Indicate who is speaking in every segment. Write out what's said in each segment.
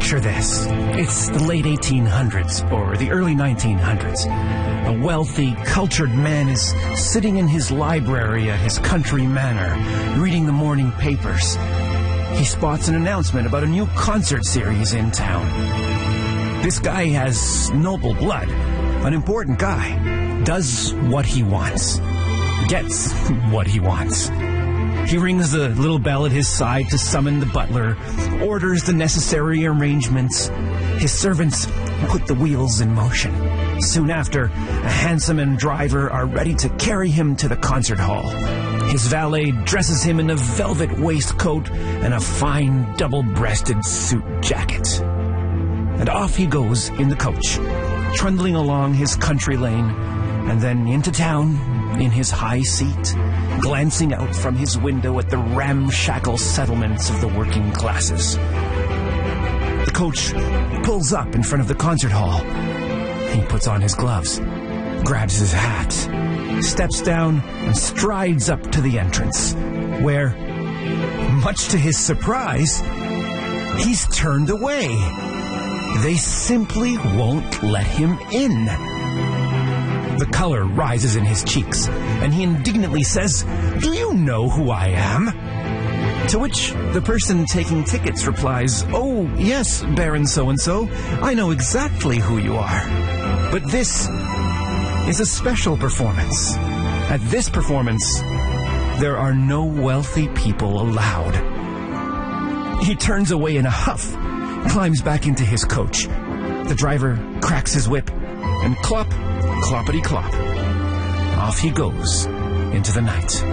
Speaker 1: Picture this. It's the late 1800s or the early 1900s. A wealthy, cultured man is sitting in his library at his country manor, reading the morning papers. He spots an announcement about a new concert series in town. This guy has noble blood, an important guy, does what he wants, gets what he wants. He rings the little bell at his side to summon the butler, orders the necessary arrangements. His servants put the wheels in motion. Soon after, a hansom driver are ready to carry him to the concert hall. His valet dresses him in a velvet waistcoat and a fine double-breasted suit jacket. And off he goes in the coach, trundling along his country lane, and then into town in his high seat, glancing out from his window at the ramshackle settlements of the working classes. The coach pulls up in front of the concert hall. He puts on his gloves, grabs his hat, steps down, and strides up to the entrance, where, much to his surprise, he's turned away. They simply won't let him in. The color rises in his cheeks, and he indignantly says, "Do you know who I am?" To which the person taking tickets replies, "Oh, yes, Baron so-and-so, I know exactly who you are. But this is a special performance. At this performance, there are no wealthy people allowed." He turns away in a huff, climbs back into his coach. The driver cracks his whip, and clop, cloppity-clop, off he goes into the night.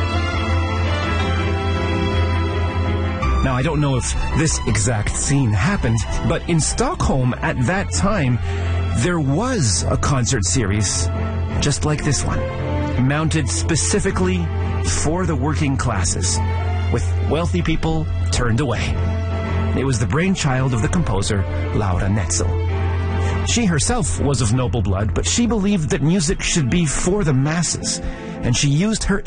Speaker 1: Now, I don't know if this exact scene happened, but in Stockholm at that time, there was a concert series just like this one, mounted specifically for the working classes, with wealthy people turned away. It was the brainchild of the composer Laura Netzel. She herself was of noble blood, but she believed that music should be for the masses, and she used her